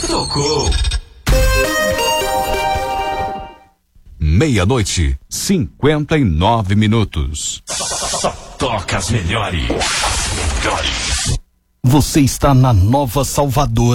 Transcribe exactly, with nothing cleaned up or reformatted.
tocou. Meia-noite, cinquenta e nove minutos. Só toca as melhores. As melhores. Você está na Nova Salvador.